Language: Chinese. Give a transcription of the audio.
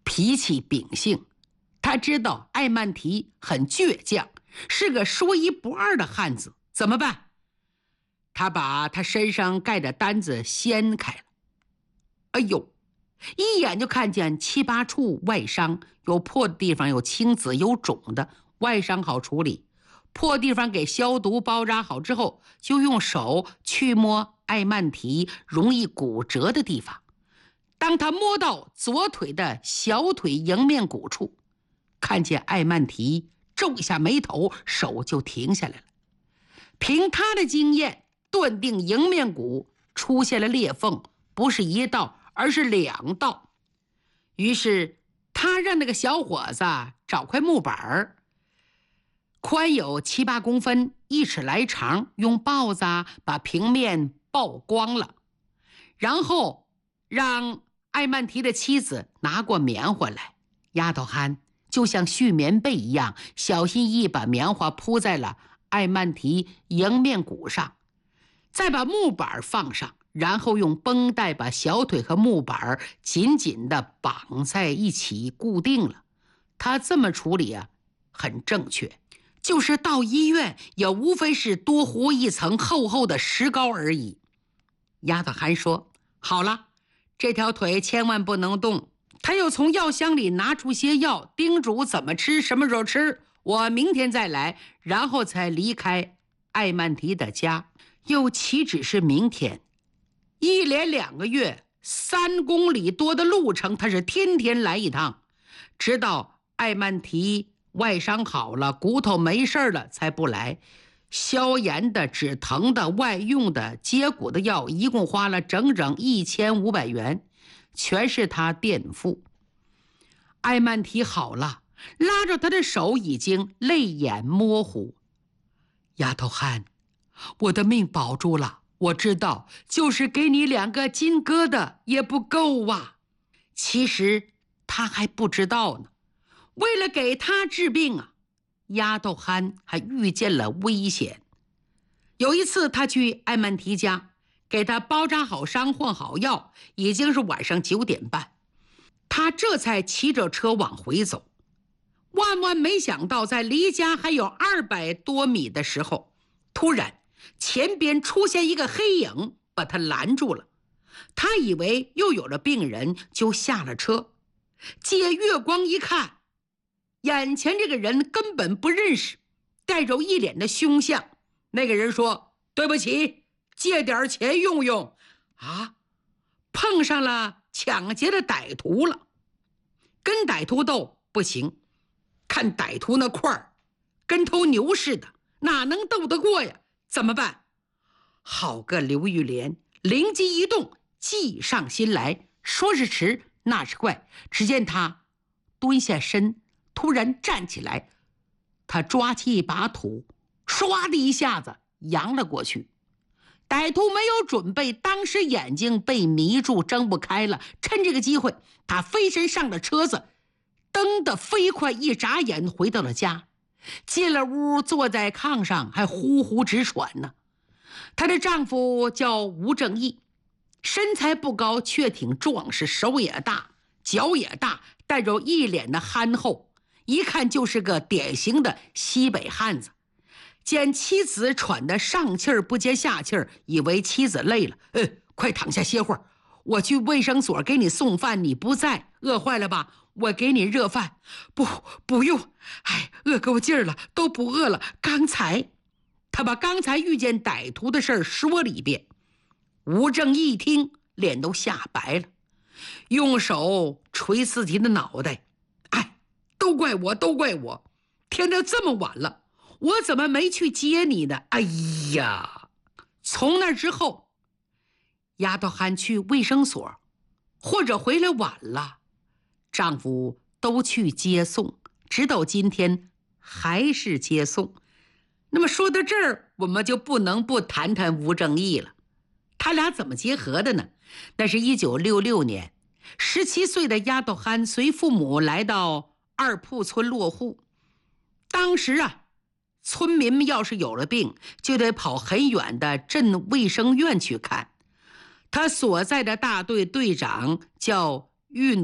脾气秉性。他知道艾曼提很倔强，是个说一不二的汉子，怎么办？他把他身上盖的单子掀开了。哎呦，一眼就看见7、8处外伤，有破的地方，有青紫，有肿的。外伤好处理，破地方给消毒包扎好之后，就用手去摸艾曼提容易骨折的地方。当他摸到左腿的小腿迎面骨处，看见艾曼提皱一下眉头，手就停下来了。凭他的经验，断定迎面骨出现了裂缝，不是1道，而是2道。于是他让那个小伙子找块木板，宽有7、8公分，1尺来长，用刨子把平面刨光了，然后让艾曼提的妻子拿过棉花来。丫头汉就像絮棉被一样，小心翼翼把棉花铺在了艾曼提迎面骨上，再把木板放上，然后用绷带把小腿和木板紧紧地绑在一起固定了。他这么处理很正确，就是到医院也无非是多糊一层厚厚的石膏而已。丫头汉说：好了，这条腿千万不能动。他又从药箱里拿出些药，叮嘱怎么吃，什么时候吃，我明天再来，然后才离开艾曼提的家。又岂止是明天，一连2个月，3公里多的路程，他是天天来一趟，直到艾曼提外伤好了，骨头没事了才不来。消炎的、止疼的、外用的、接骨的药，一共花了整整1500元，全是他垫付。艾曼提好了，拉着他的手已经泪眼模糊。丫头汉，我的命保住了，我知道，就是给你2个金疙瘩也不够啊。其实他还不知道呢，为了给他治病丫头汉还遇见了危险。有一次他去艾曼提家，给他包扎好伤，换好药，已经是晚上9点半，他这才骑着车往回走。万万没想到，在离家还有200多米的时候，突然前边出现一个黑影，把他拦住了。他以为又有了病人，就下了车，借月光一看，眼前这个人根本不认识，带着一脸的凶相。那个人说：对不起，借点钱用用碰上了抢劫的歹徒了。跟歹徒斗不行，看歹徒那块儿跟头牛似的，哪能斗得过呀？怎么办？好个刘玉莲，灵机一动，计上心来，说是迟，那是快。只见他蹲下身，突然站起来，他抓起一把土，唰的一下子扬了过去。歹徒没有准备，当时眼睛被迷住，睁不开了。趁这个机会，他飞身上了车子，蹬得飞快，一眨眼回到了家。进了屋，坐在炕上还呼呼直喘呢。她的丈夫叫吴正义，身材不高，却挺壮实，手也大，脚也大，带着一脸的憨厚，一看就是个典型的西北汉子。见妻子喘得上气儿不接下气儿，以为妻子累了，快躺下歇会儿，我去卫生所给你送饭，你不在，饿坏了吧？我给你热饭。不用，饿够劲儿了，都不饿了。他把刚才遇见歹徒的事儿说了一遍。吴正一听，脸都吓白了，用手捶自己的脑袋，都怪我，天都这么晚了，我怎么没去接你呢？哎呀！从那之后，丫头汉去卫生所，或者回来晚了，丈夫都去接送，直到今天还是接送。那么说到这儿，我们就不能不谈谈吴正义了。他俩怎么结合的呢？那是1966年，17岁的丫头汉随父母来到二铺村落户。当时村民要是有了病，就得跑很远的镇卫生院去看。他所在的大队队长叫玉